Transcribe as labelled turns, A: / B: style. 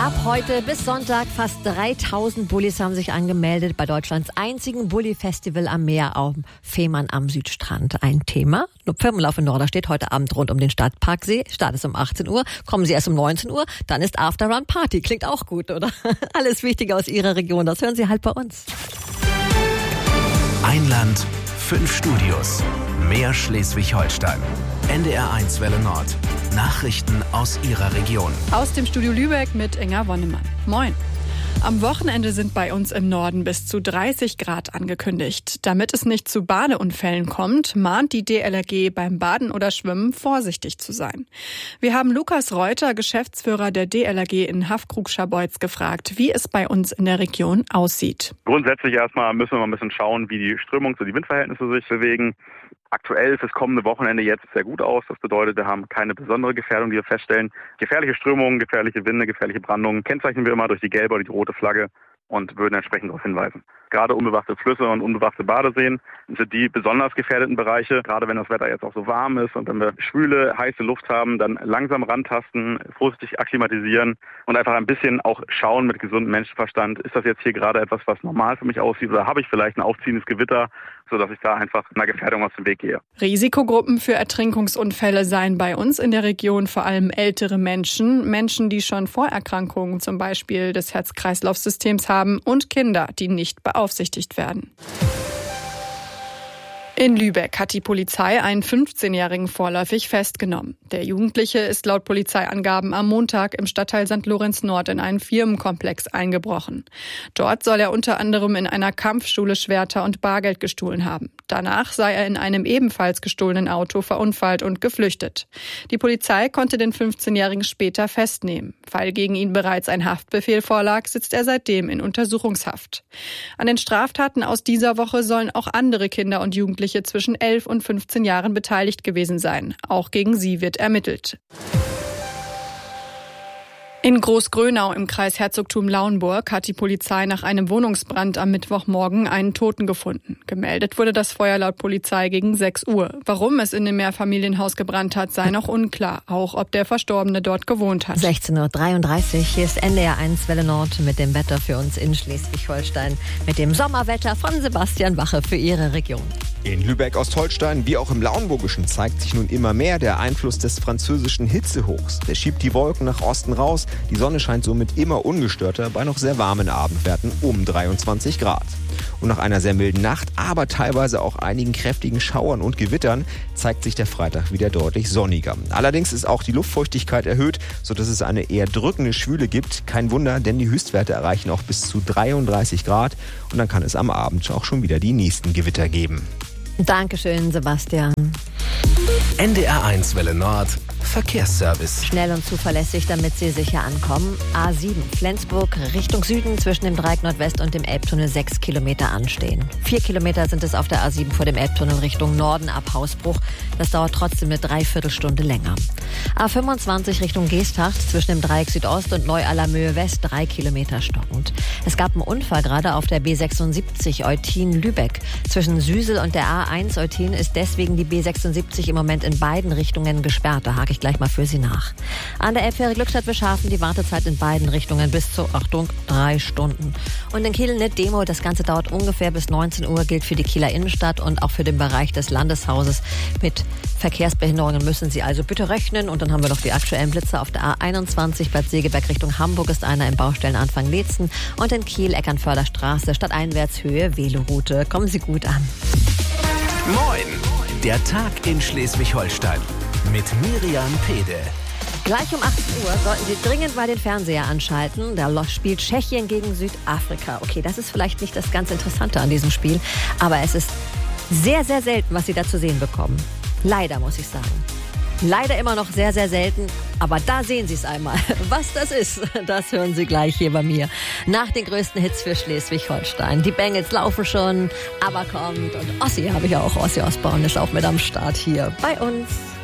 A: Ab heute bis Sonntag fast 3000 Bullis haben sich angemeldet bei Deutschlands einzigen Bulli-Festival am Meer auf Fehmarn am Südstrand. Ein Thema: Firmenlauf in Norderstedt heute Abend rund um den Stadtparksee. Start ist um 18 Uhr, kommen Sie erst um 19 Uhr, dann ist After-Run Party. Klingt auch gut, oder? Alles Wichtige aus Ihrer Region, das hören Sie halt bei uns.
B: Ein Land, 5 Studios. Mehr Schleswig-Holstein. NDR1 Welle Nord. Nachrichten aus Ihrer Region.
C: Aus dem Studio Lübeck mit Inga Wonnemann. Moin. Am Wochenende sind bei uns im Norden bis zu 30 Grad angekündigt. Damit es nicht zu Badeunfällen kommt, mahnt die DLRG beim Baden oder Schwimmen vorsichtig zu sein. Wir haben Lukas Reuter, Geschäftsführer der DLRG in Haffkrug-Scharbeutz, gefragt, wie es bei uns in der Region aussieht.
D: Grundsätzlich erstmal müssen wir mal ein bisschen schauen, wie die Strömungs- und die Windverhältnisse sich bewegen. Aktuell fürs kommende Wochenende jetzt sehr gut aus. Das bedeutet, wir haben keine besondere Gefährdung, die wir feststellen. Gefährliche Strömungen, gefährliche Winde, gefährliche Brandungen kennzeichnen wir immer durch die gelbe oder die rote Flagge und würden entsprechend darauf hinweisen. Gerade unbewachte Flüsse und unbewachte Badeseen sind die besonders gefährdeten Bereiche. Gerade wenn das Wetter jetzt auch so warm ist und wenn wir schwüle, heiße Luft haben, dann langsam rantasten, vorsichtig akklimatisieren und einfach ein bisschen auch schauen mit gesundem Menschenverstand. Ist das jetzt hier gerade etwas, was normal für mich aussieht, oder habe ich vielleicht ein aufziehendes Gewitter, sodass ich da einfach einer Gefährdung aus dem Weg gehe.
C: Risikogruppen für Ertrinkungsunfälle seien bei uns in der Region vor allem ältere Menschen, Menschen, die schon Vorerkrankungen zum Beispiel des Herz-Kreislauf-Systems haben, und Kinder, die nicht beaufsichtigt werden. In Lübeck hat die Polizei einen 15-Jährigen vorläufig festgenommen. Der Jugendliche ist laut Polizeiangaben am Montag im Stadtteil St. Lorenz Nord in einen Firmenkomplex eingebrochen. Dort soll er unter anderem in einer Kampfschule Schwerter und Bargeld gestohlen haben. Danach sei er in einem ebenfalls gestohlenen Auto verunfallt und geflüchtet. Die Polizei konnte den 15-Jährigen später festnehmen. Weil gegen ihn bereits ein Haftbefehl vorlag, sitzt er seitdem in Untersuchungshaft. An den Straftaten aus dieser Woche sollen auch andere Kinder und Jugendliche zwischen 11 und 15 Jahren beteiligt gewesen sein. Auch gegen sie wird ermittelt. In Großgrönau im Kreis Herzogtum Lauenburg hat die Polizei nach einem Wohnungsbrand am Mittwochmorgen einen Toten gefunden. Gemeldet wurde das Feuer laut Polizei gegen 6 Uhr. Warum es in dem Mehrfamilienhaus gebrannt hat, sei noch unklar. Auch ob der Verstorbene dort gewohnt hat.
A: 16.33 Uhr, hier ist NDR1 Welle Nord mit dem Wetter für uns in Schleswig-Holstein. Mit dem Sommerwetter von Sebastian Wache für Ihre Region.
E: In Lübeck-Ostholstein wie auch im Lauenburgischen zeigt sich nun immer mehr der Einfluss des französischen Hitzehochs. Der schiebt die Wolken nach Osten raus. Die Sonne scheint somit immer ungestörter bei noch sehr warmen Abendwerten um 23 Grad. Und nach einer sehr milden Nacht, aber teilweise auch einigen kräftigen Schauern und Gewittern, zeigt sich der Freitag wieder deutlich sonniger. Allerdings ist auch die Luftfeuchtigkeit erhöht, sodass es eine eher drückende Schwüle gibt. Kein Wunder, denn die Höchstwerte erreichen auch bis zu 33 Grad. Und dann kann es am Abend auch schon wieder die nächsten Gewitter geben.
A: Dankeschön, Sebastian.
B: NDR1 Welle Nord. Verkehrsservice.
A: Schnell und zuverlässig, damit Sie sicher ankommen. A7 Flensburg Richtung Süden zwischen dem Dreieck Nordwest und dem Elbtunnel 6 Kilometer anstehen. 4 Kilometer sind es auf der A7 vor dem Elbtunnel Richtung Norden ab Hausbruch. Das dauert trotzdem eine Dreiviertelstunde länger. A25 Richtung Geesthacht zwischen dem Dreieck Südost und Neu-Allermöhe West 3 Kilometer stockend. Es gab einen Unfall gerade auf der B76 Eutin-Lübeck. Zwischen Süsel und der A1 Eutin ist deswegen die B76 im Moment in beiden Richtungen gesperrt. Da hake ich gleich mal für Sie nach. An der Elbfähre Glückstadt-Bischhafen die Wartezeit in beiden Richtungen bis zu, Achtung, 3 Stunden. Und in Kiel eine Demo, das Ganze dauert ungefähr bis 19 Uhr, gilt für die Kieler Innenstadt und auch für den Bereich des Landeshauses. Mit Verkehrsbehinderungen müssen Sie also bitte rechnen. Und dann haben wir noch die aktuellen Blitze auf der A21 Bad Segeberg Richtung Hamburg ist einer im Baustellenanfang Leetzen und in Kiel Eckernförder Straße Stadteinwärtshöhe Veloroute. Kommen Sie gut an.
B: Moin! Der Tag in Schleswig-Holstein mit Miriam Pede.
A: Gleich um 18 Uhr sollten Sie dringend mal den Fernseher anschalten. Da spielt Tschechien gegen Südafrika. Okay, das ist vielleicht nicht das ganz Interessante an diesem Spiel, aber es ist sehr, sehr selten, was Sie da zu sehen bekommen. Leider, muss ich sagen. Leider immer noch sehr, sehr selten, aber da sehen Sie es einmal. Was das ist, das hören Sie gleich hier bei mir. Nach den größten Hits für Schleswig-Holstein. Die Bengels laufen schon, aber kommt. Und Ossi habe ich auch. Ossi Osborn ist auch mit am Start hier bei uns.